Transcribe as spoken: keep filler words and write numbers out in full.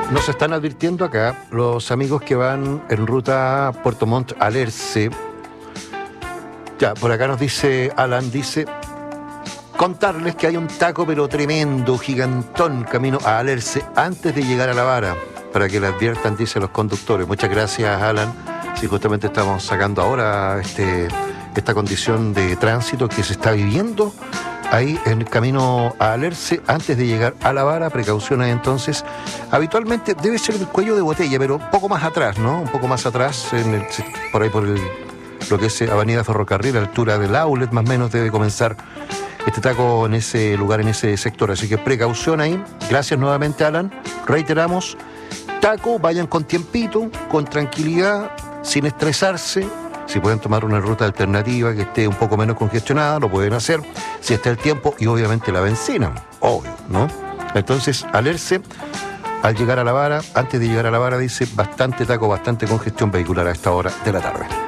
Nos están advirtiendo acá los amigos que van en ruta Puerto Montt Alerce. Ya, por acá nos dice Alan, dice, contarles que hay un taco pero tremendo, gigantón, camino a Alerce antes de llegar a La Vara, para que le adviertan, dice los conductores. Muchas gracias, Alan. Sí, justamente estamos sacando ahora este, esta condición de tránsito que se está viviendo ahí en el camino a Alerce antes de llegar a La Vara. Precauciones entonces. Habitualmente debe ser el cuello de botella, pero un poco más atrás, ¿no? Un poco más atrás, en el, por ahí por el, lo que es Avenida Ferrocarril, a la altura del outlet, más o menos debe comenzar este taco en ese lugar, en ese sector. Así que precaución ahí. Gracias nuevamente, Alan. Reiteramos, taco, vayan con tiempito, con tranquilidad, sin estresarse. Si pueden tomar una ruta alternativa que esté un poco menos congestionada, lo pueden hacer. Si está el tiempo y obviamente la benzina, obvio, ¿no? Entonces, Alerce, al llegar a La Vara, antes de llegar a La Vara, dice bastante taco, bastante congestión vehicular a esta hora de la tarde.